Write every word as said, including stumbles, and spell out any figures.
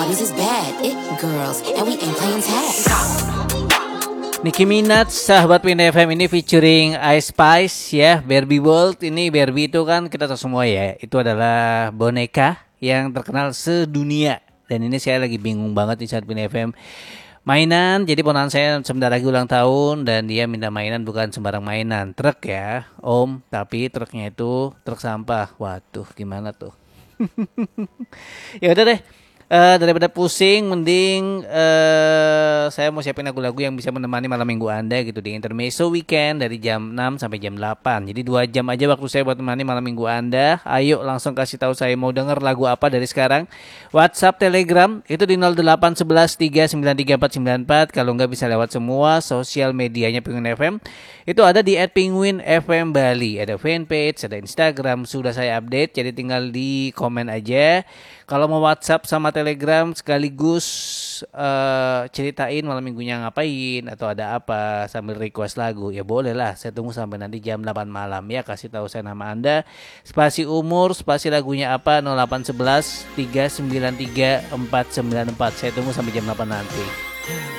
Barbies is bad, it girls, and we ain't playing tag. Nicki Minaj, sahabat Win F M ini featuring Ice Spice ya, Barbie World. Ini Barbie itu kan kita tahu semua ya, itu adalah boneka yang terkenal sedunia. Dan ini saya lagi bingung banget di saat Win F M mainan. Jadi ponakan saya sebentar lagi ulang tahun dan dia minta mainan bukan sembarang mainan, truk ya Om, tapi truknya itu truk sampah. Waduh, gimana tuh? Ya udah deh, uh, daripada pusing mending uh, saya mau siapin lagu-lagu yang bisa menemani malam minggu Anda gitu di Intermezzo Weekend dari jam enam sampai jam delapan. Jadi dua jam aja waktu saya buat menemani malam minggu Anda. Ayo langsung kasih tahu saya mau denger lagu apa dari sekarang. WhatsApp, Telegram itu di nol delapan satu satu tiga sembilan tiga empat sembilan empat. Kalau nggak bisa lewat semua sosial medianya Penguin F M. Itu ada di at penguin f m bali. Ada fanpage, ada Instagram, sudah saya update. Jadi tinggal di komen aja. Kalau mau WhatsApp sama Telegram sekaligus uh, ceritain malam minggunya ngapain atau ada apa sambil request lagu, ya boleh lah. Saya tunggu sampai nanti jam delapan malam ya. Kasih tahu saya nama Anda, spasi umur, spasi lagunya apa, nol delapan satu satu tiga sembilan tiga empat sembilan empat. Saya tunggu sampai jam delapan nanti.